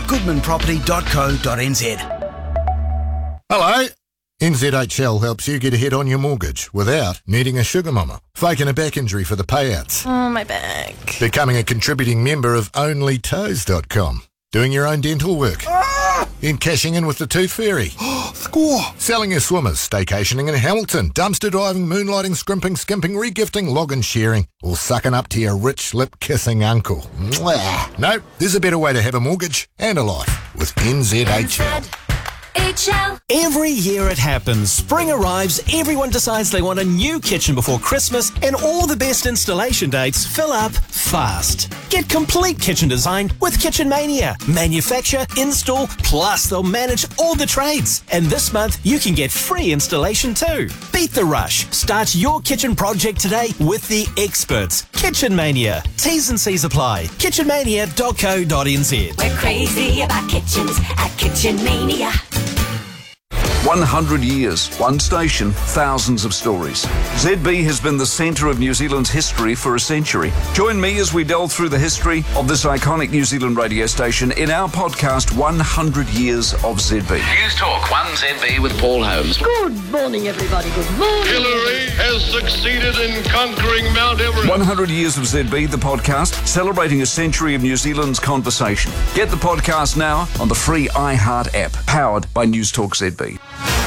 goodmanproperty.co.nz. Hello. NZHL helps you get ahead on your mortgage without needing a sugar mama, faking a back injury for the payouts. Oh, my back. Becoming a contributing member of OnlyToes.com. Doing your own dental work. Then cashing in with the Tooth Fairy. Score! Selling your swimmers, staycationing in Hamilton, dumpster diving, moonlighting, scrimping, skimping, regifting, login sharing, or sucking up to your rich lip-kissing uncle. Mwah. No, there's a better way to have a mortgage and a life with NZHL. Every year it happens. Spring arrives, everyone decides they want a new kitchen before Christmas, and all the best installation dates fill up fast. Get complete kitchen design with Kitchen Mania. Manufacture, install, plus they'll manage all the trades. And this month, you can get free installation too. Beat the rush. Start your kitchen project today with the experts. Kitchen Mania. T's and C's apply. kitchenmania.co.nz. We're crazy about kitchens at Kitchen Mania. 100 years, one station, thousands of stories. ZB has been the centre of New Zealand's history for a century. Join me as we delve through the history of this iconic New Zealand radio station in our podcast, 100 Years of ZB. News Talk 1ZB with Paul Holmes. Good morning, everybody. Good morning. Hillary has succeeded in conquering Mount Everest. 100 Years of ZB, the podcast, celebrating a century of New Zealand's conversation. Get the podcast now on the free iHeart app, powered by News Talk ZB.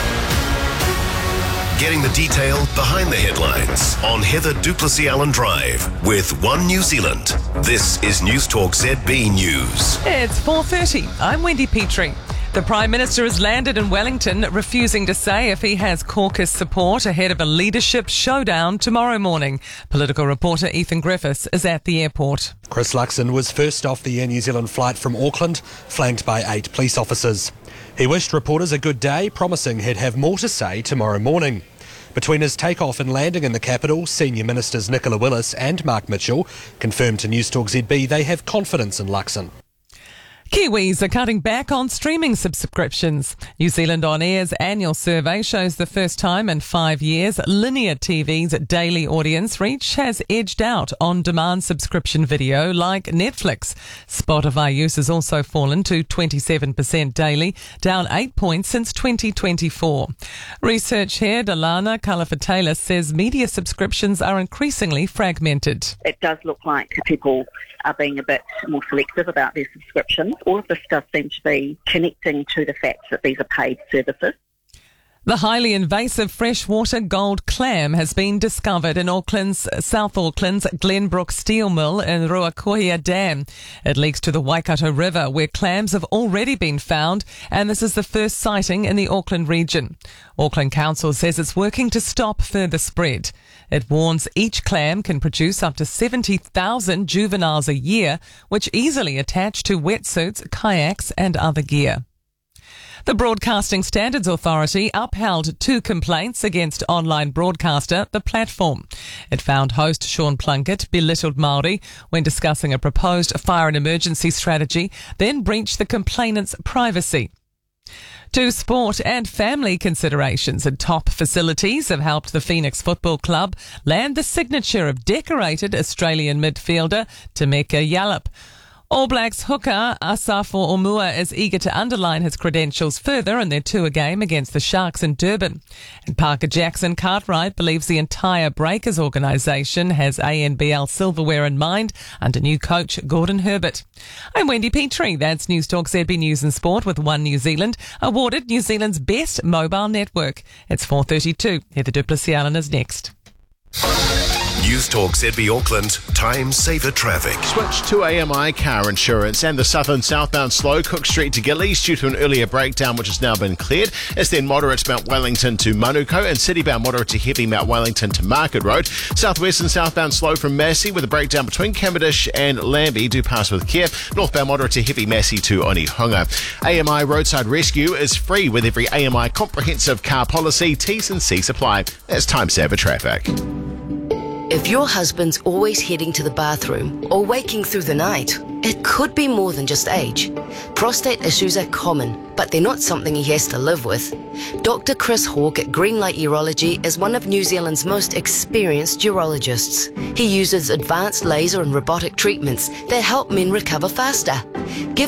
Getting the detail behind the headlines on Heather Duplessis Allen Drive with One New Zealand. This is News Talk ZB News. It's 4:30. I'm Wendy Petrie. The Prime Minister has landed in Wellington, refusing to say if he has caucus support ahead of a leadership showdown tomorrow morning. Political reporter Ethan Griffiths is at the airport. Chris Luxon was first off the Air New Zealand flight from Auckland, flanked by 8 police officers. He wished reporters a good day, promising he'd have more to say tomorrow morning. Between his takeoff and landing in the capital, senior ministers Nicola Willis and Mark Mitchell confirmed to News Talk ZB they have confidence in Luxon. Kiwis are cutting back on streaming subscriptions. New Zealand On Air's annual survey shows the first time in 5 years linear TV's daily audience reach has edged out on-demand subscription video like Netflix. Spotify use has also fallen to 27% daily, down 8 points since 2024. Research head Alana Kalafataila says media subscriptions are increasingly fragmented. It does look like people are being a bit more selective about their subscriptions. All of this does seem to be connecting to the fact that these are paid services. The highly invasive freshwater gold clam has been discovered in South Auckland's Glenbrook Steel Mill in Ruakohia Dam. It leaks to the Waikato River, where clams have already been found, and this is the first sighting in the Auckland region. Auckland Council says it's working to stop further spread. It warns each clam can produce up to 70,000 juveniles a year, which easily attach to wetsuits, kayaks and other gear. The Broadcasting Standards Authority upheld 2 complaints against online broadcaster The Platform. It found host Sean Plunkett belittled Māori when discussing a proposed fire and emergency strategy, then breached the complainant's privacy. 2 sport and family considerations and top facilities have helped the Phoenix Football Club land the signature of decorated Australian midfielder Temeka Yallop. All Blacks hooker Asafo Omua is eager to underline his credentials further in their tour game against the Sharks in Durban. And Parker Jackson Cartwright believes the entire Breakers organisation has ANBL silverware in mind under new coach Gordon Herbert. I'm Wendy Petrie. That's News Talk ZB News and Sport with One New Zealand, awarded New Zealand's best mobile network. It's 4:32. Heather Duplessis Allen is next. News Talk ZB Auckland, time saver traffic. Switch to AMI car insurance and the southbound slow Cook Street to Gillies due to an earlier breakdown which has now been cleared. It's then moderate Mount Wellington to Manuko and citybound moderate to heavy Mount Wellington to Market Road. Southwest and southbound slow from Massey with a breakdown between Cavendish and Lambie. Do pass with care. Northbound moderate to heavy Massey to Onehunga. AMI roadside rescue is free with every AMI comprehensive car policy. T's and C's apply. That's time saver traffic. If your husband's always heading to the bathroom or waking through the night, it could be more than just age. Prostate issues are common, but they're not something he has to live with. Dr. Chris Hawke at Greenlight Urology is one of New Zealand's most experienced urologists. He uses advanced laser and robotic treatments that help men recover faster. Give